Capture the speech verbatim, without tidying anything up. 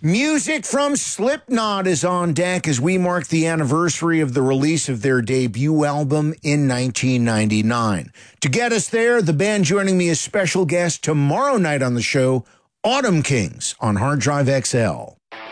Music from Slipknot is on deck as we mark the anniversary of the release of their debut album in nineteen ninety-nine. To get us there, the band joining me as special guest tomorrow night on the show, Autumn Kings on Hard Drive X L.